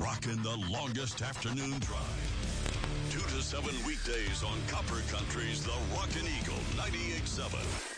rocking the longest afternoon drive. 2 to 7 weekdays on Copper Country's The Rockin' Eagle 98.7.